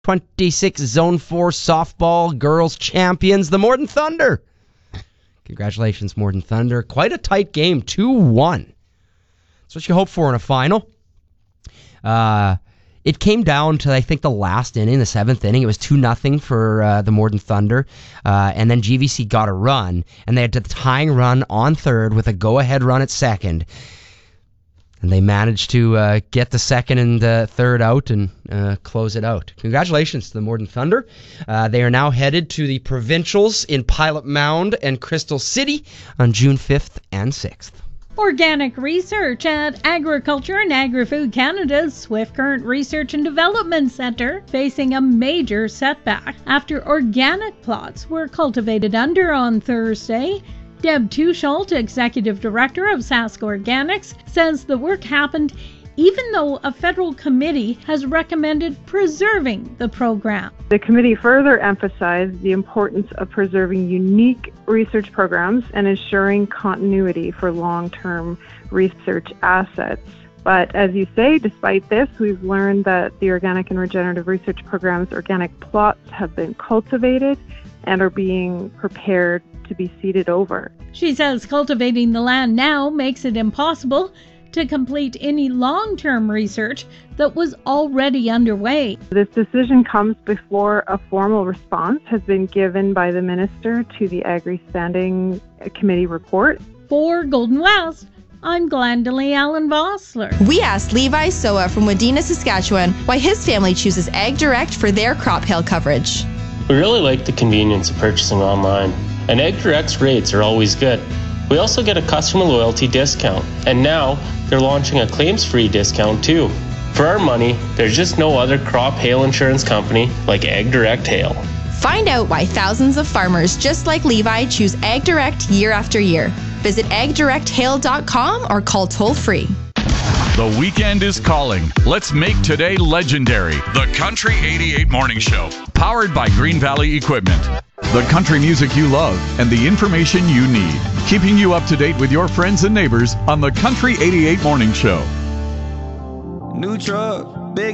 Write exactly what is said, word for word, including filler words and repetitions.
twenty-six Zone four softball girls champions, the Morden Thunder. Congratulations, Morden Thunder. Quite a tight game, two one. That's what you hope for in a final. Uh, it came down to, I think, the last inning, the seventh inning. It was two nothing for uh, the Morden Thunder. Uh, and then G V C got a run, and they had the tying run on third with a go-ahead run at second. And they managed to uh, get the second and uh, third out and uh, close it out. Congratulations to the Morden Thunder. Uh, they are now headed to the Provincials in Pilot Mound and Crystal City on June fifth and sixth. Organic research at Agriculture and Agri-Food Canada's Swift Current Research and Development Centre facing a major setback after organic plots were cultivated under on Thursday. Deb Tusholt, Executive Director of Sask Organics, says the work happened even though a federal committee has recommended preserving the program. The committee further emphasized the importance of preserving unique research programs and ensuring continuity for long-term research assets. But as you say, despite this, we've learned that the organic and regenerative research program's organic plots have been cultivated and are being prepared to be seeded over. She says cultivating the land now makes it impossible to complete any long-term research that was already underway. This decision comes before a formal response has been given by the Minister to the Agri Standing Committee report. For Golden West, I'm Glendalee Allen Vossler. We asked Levi Soa from Wadena, Saskatchewan, why his family chooses Ag Direct for their crop hail coverage. We really like the convenience of purchasing online, and Ag Direct's rates are always good. We also get a customer loyalty discount, and now they're launching a claims-free discount too. For our money, there's just no other crop hail insurance company like Ag Direct Hail. Find out why thousands of farmers just like Levi choose Ag Direct year after year. Visit ag direct hail dot com or call toll-free. The weekend is calling. Let's make today legendary. The Country eighty-eight Morning Show, powered by Green Valley Equipment. The country music you love and the information you need. Keeping you up to date with your friends and neighbors on the Country eighty-eight Morning Show. New truck.